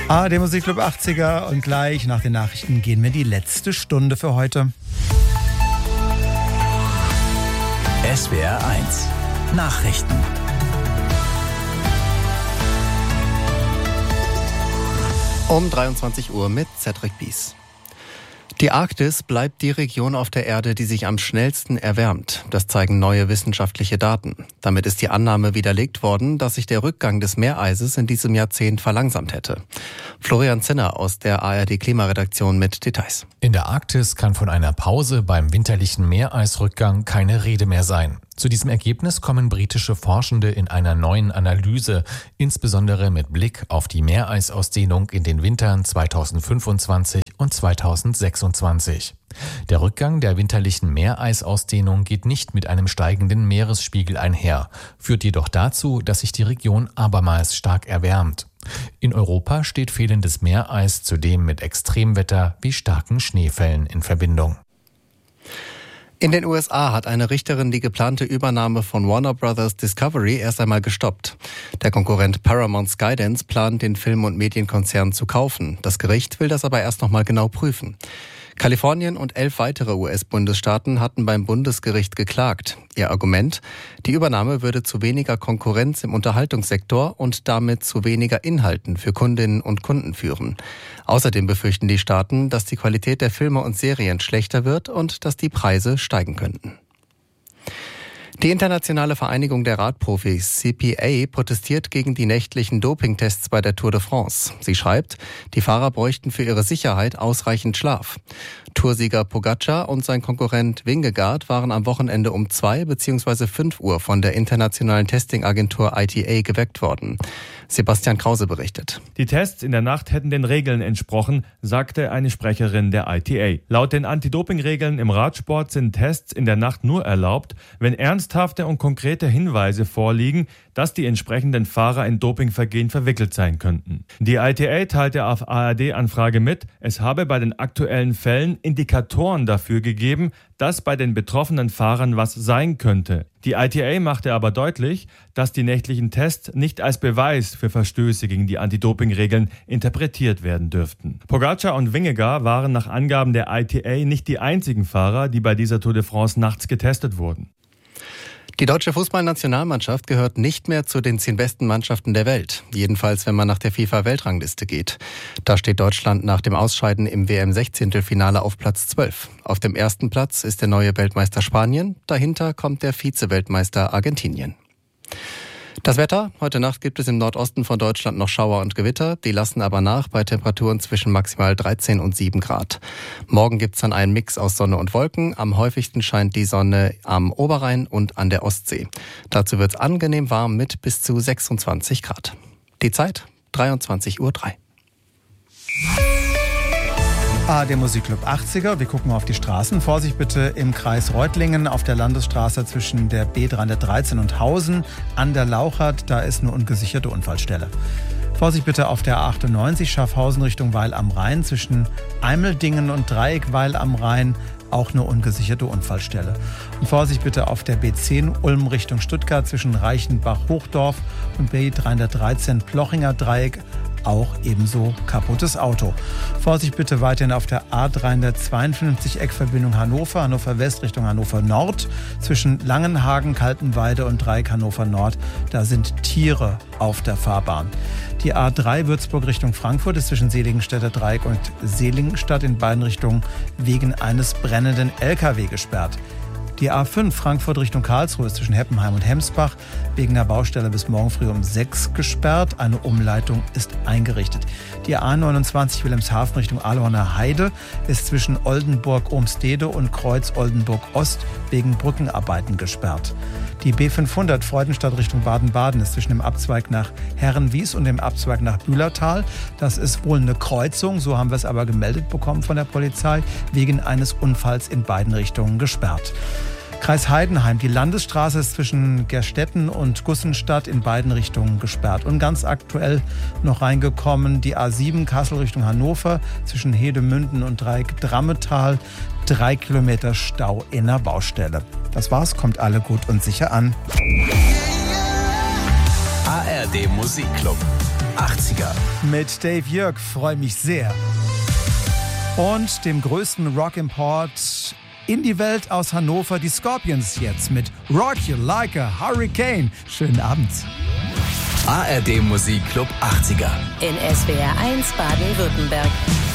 Der Musikclub 80er und gleich nach den Nachrichten gehen wir in die letzte Stunde für heute. SWR 1 Nachrichten. Um 23 Uhr mit Cedric Bies. Die Arktis bleibt die Region auf der Erde, die sich am schnellsten erwärmt. Das zeigen neue wissenschaftliche Daten. Damit ist die Annahme widerlegt worden, dass sich der Rückgang des Meereises in diesem Jahrzehnt verlangsamt hätte. Florian Zinner aus der ARD-Klimaredaktion mit Details. In der Arktis kann von einer Pause beim winterlichen Meereisrückgang keine Rede mehr sein. Zu diesem Ergebnis kommen britische Forschende in einer neuen Analyse, insbesondere mit Blick auf die Meereisausdehnung in den Wintern 2025 und 2026. Der Rückgang der winterlichen Meereisausdehnung geht nicht mit einem steigenden Meeresspiegel einher, führt jedoch dazu, dass sich die Region abermals stark erwärmt. In Europa steht fehlendes Meereis zudem mit Extremwetter wie starken Schneefällen in Verbindung. In den USA hat eine Richterin die geplante Übernahme von Warner Bros. Discovery erst einmal gestoppt. Der Konkurrent Paramount Skydance plant, den Film- und Medienkonzern zu kaufen. Das Gericht will das aber erst noch mal genau prüfen. Kalifornien und 11 weitere US-Bundesstaaten hatten beim Bundesgericht geklagt. Ihr Argument: Die Übernahme würde zu weniger Konkurrenz im Unterhaltungssektor und damit zu weniger Inhalten für Kundinnen und Kunden führen. Außerdem befürchten die Staaten, dass die Qualität der Filme und Serien schlechter wird und dass die Preise steigen könnten. Die Internationale Vereinigung der Radprofis CPA protestiert gegen die nächtlichen Dopingtests bei der Tour de France. Sie schreibt, die Fahrer bräuchten für ihre Sicherheit ausreichend Schlaf. Toursieger Pogacar und sein Konkurrent Vingegaard waren am Wochenende um 2 bzw. 5 Uhr von der internationalen Testingagentur ITA geweckt worden. Sebastian Krause berichtet. Die Tests in der Nacht hätten den Regeln entsprochen, sagte eine Sprecherin der ITA. Laut den Anti-Doping-Regeln im Radsport sind Tests in der Nacht nur erlaubt, wenn ernsthafte und konkrete Hinweise vorliegen, dass die entsprechenden Fahrer in Dopingvergehen verwickelt sein könnten. Die ITA teilte auf ARD-Anfrage mit, es habe bei den aktuellen Fällen Indikatoren dafür gegeben, dass bei den betroffenen Fahrern was sein könnte. Die ITA machte aber deutlich, dass die nächtlichen Tests nicht als Beweis für Verstöße gegen die Anti-Doping-Regeln interpretiert werden dürften. Pogacar und Vingegaard waren nach Angaben der ITA nicht die einzigen Fahrer, die bei dieser Tour de France nachts getestet wurden. Die deutsche Fußballnationalmannschaft gehört nicht mehr zu den 10 besten Mannschaften der Welt. Jedenfalls, wenn man nach der FIFA-Weltrangliste geht. Da steht Deutschland nach dem Ausscheiden im WM-16-Finale auf Platz 12. Auf dem ersten Platz ist der neue Weltmeister Spanien. Dahinter kommt der Vize-Weltmeister Argentinien. Das Wetter: Heute Nacht gibt es im Nordosten von Deutschland noch Schauer und Gewitter. Die lassen aber nach bei Temperaturen zwischen maximal 13 und 7 Grad. Morgen gibt's dann einen Mix aus Sonne und Wolken. Am häufigsten scheint die Sonne am Oberrhein und an der Ostsee. Dazu wird's angenehm warm mit bis zu 26 Grad. Die Zeit: 23:03 Uhr. Der Musikclub 80er. Wir gucken auf die Straßen. Vorsicht bitte im Kreis Reutlingen auf der Landesstraße zwischen der B313 und Hausen an der Lauchert. Da ist eine ungesicherte Unfallstelle. Vorsicht bitte auf der A98 Schaffhausen Richtung Weil am Rhein zwischen Eimeldingen und Dreieck Weil am Rhein. Auch eine ungesicherte Unfallstelle. Und Vorsicht bitte auf der B10 Ulm Richtung Stuttgart zwischen Reichenbach-Hochdorf und B313 Plochinger Dreieck. Auch ebenso kaputtes Auto. Vorsicht bitte weiterhin auf der A352 Eckverbindung Hannover, Hannover West Richtung Hannover Nord. Zwischen Langenhagen, Kaltenweide und Dreieck Hannover Nord. Da sind Tiere auf der Fahrbahn. Die A3 Würzburg Richtung Frankfurt ist zwischen Seligenstädter Dreieck und Seligenstadt in beiden Richtungen wegen eines brennenden LKW gesperrt. Die A5 Frankfurt Richtung Karlsruhe ist zwischen Heppenheim und Hemsbach wegen der Baustelle bis morgen früh um 6 gesperrt. Eine Umleitung ist eingerichtet. Die A29 Wilhelmshaven Richtung Aalhorner Heide ist zwischen Oldenburg-Ohmstede und Kreuz-Oldenburg-Ost wegen Brückenarbeiten gesperrt. Die B500 Freudenstadt Richtung Baden-Baden ist zwischen dem Abzweig nach Herrenwies und dem Abzweig nach Bühlertal. Das ist wohl eine Kreuzung, so haben wir es aber gemeldet bekommen von der Polizei, wegen eines Unfalls in beiden Richtungen gesperrt. Kreis Heidenheim, die Landesstraße ist zwischen Gerstetten und Gussenstadt in beiden Richtungen gesperrt. Und ganz aktuell noch reingekommen die A7 Kassel Richtung Hannover zwischen Hedemünden und Dreieck-Drammetal. 3 Kilometer Stau in der Baustelle. Das war's, kommt alle gut und sicher an. ARD Musikclub 80er. mit Dave Jörg, freue mich sehr. Und dem größten Rock-Import in die Welt aus Hannover, die Scorpions jetzt mit Rock You Like a Hurricane. Schönen Abend. ARD Musikclub 80er. In SWR 1 Baden-Württemberg.